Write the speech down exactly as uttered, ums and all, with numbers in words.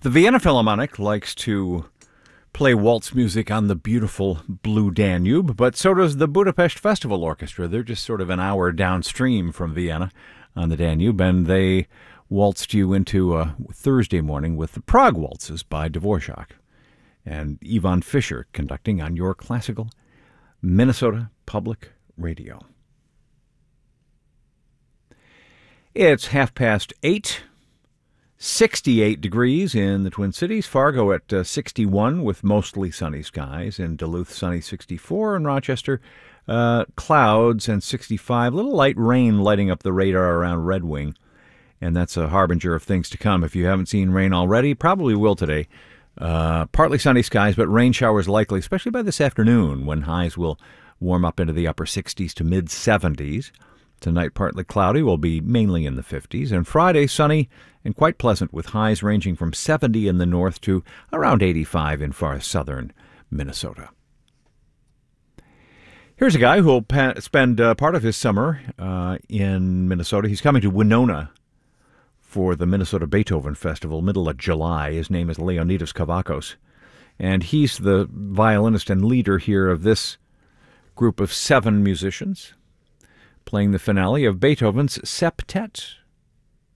The Vienna Philharmonic likes to play waltz music on the beautiful Blue Danube, but so does the Budapest Festival Orchestra. They're just sort of an hour downstream from Vienna on the Danube, and they waltzed you into uh, Thursday morning with the Prague Waltzes by Dvorak and Ivan Fischer conducting on your classical Minnesota Public Radio. It's half past eight. sixty-eight degrees in the Twin Cities. Fargo at uh, sixty-one with mostly sunny skies. In Duluth, sunny sixty-four. In Rochester, uh, clouds and sixty-five. A little light rain lighting up the radar around Red Wing. And that's a harbinger of things to come. If you haven't seen rain already, probably will today. Uh, partly sunny skies, but rain showers likely, especially by this afternoon when highs will warm up into the upper sixties to mid seventies. Tonight, partly cloudy, will be mainly in the fifties. And Friday, sunny and quite pleasant with highs ranging from seventy in the north to around eighty-five in far southern Minnesota. Here's a guy who will pa- spend uh, part of his summer uh, in Minnesota. He's coming to Winona for the Minnesota Beethoven Festival, middle of July. His name is Leonidas Kavakos, and he's the violinist and leader here of this group of seven musicians, playing the finale of Beethoven's Septet.